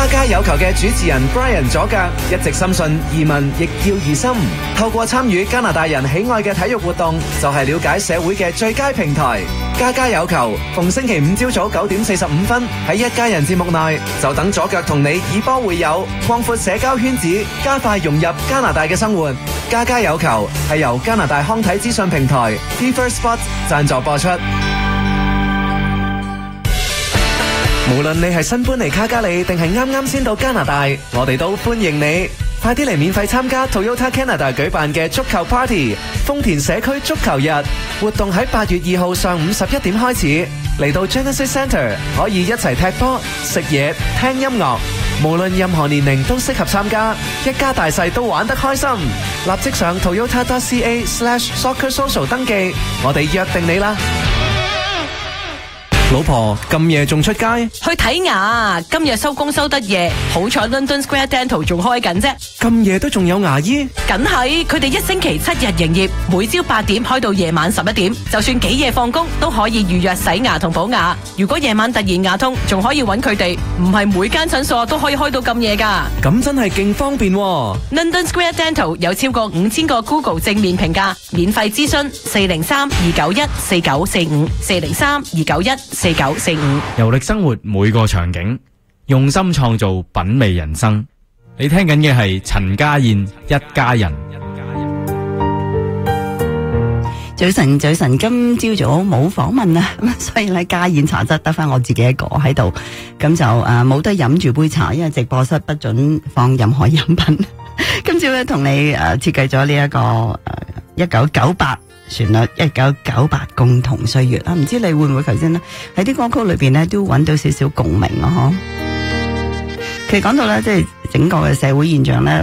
家家有球嘅主持人 Brian 左腳一直深信移民亦要移心，透過參與加拿大人喜愛嘅體育活動，就係了解社會嘅最佳平台。家家有球，逢星期五朝早9:45喺一家人節目內，就等左腳同你以波會友，擴闊社交圈子，加快融入加拿大嘅生活。家家有球係由加拿大康體資訊平台 Fever Sports 贊助播出。無論你係新搬嚟卡加里定係啱啱先到加拿大，我哋都歡迎你。快啲嚟免費參加 Toyota Canada 舉辦嘅足球 Party， 豐田社區足球日活動喺8月2號上午11點開始。嚟到 Genesis Centre 可以一齊踢波、食嘢、聽音樂，無論任何年齡都適合參加，一家大細都玩得開心。立即上 toyota.ca/soccersocial 登記，我哋約定你啦。老婆，咁夜仲出街？ 去睇牙，今日收工收得夜，好彩 London Square Dental 仲開緊啫。 咁夜都仲有牙醫？ 梗係，佢哋1星期7日營業，每朝8點開到夜晚11點，就算幾夜放工都可以預約洗牙同補牙。如果夜晚突然牙痛，仲可以揾佢哋，唔係每間診所都可以開到咁夜噶。 咁真係勁方便喎。 London Square Dental 有超過5000個 Google 正面評價，免費諮詢403-291-4945 403-291-4945。 遊歷生活每個場景，用心創造品味人生。你聽緊嘅係陳家燕一家人。 早晨，早晨，今朝早冇訪問啊，所以咧家燕茶室得翻我自己一個喺度，咁就冇得飲住杯茶，因為直播室不准放任何飲品。今朝咧同你設計咗呢一個1998旋律，1998共同歲月啊！唔知你會唔會頭先咧喺啲歌曲裏邊咧都揾到少少共鳴啊？嗬，其實講到咧即係整個嘅社會現象咧。